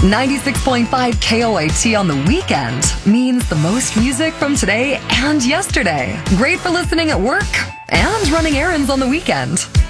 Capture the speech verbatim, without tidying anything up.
ninety-six point five K O A T on the weekend means the most music from today and yesterday. Great for listening at work and running errands on the weekend.